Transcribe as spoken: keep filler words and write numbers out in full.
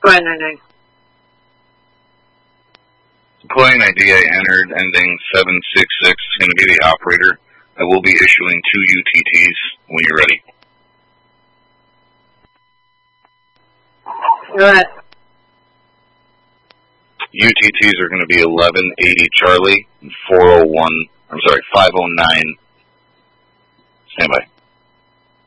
Go ahead, nine nine. Deploying I D I entered ending seven six six is going to be the operator. I will be issuing two U T Ts when you're ready. Go ahead. U T Ts are going to be eleven eighty Charlie and four oh one, I'm sorry, five oh nine. Stand by.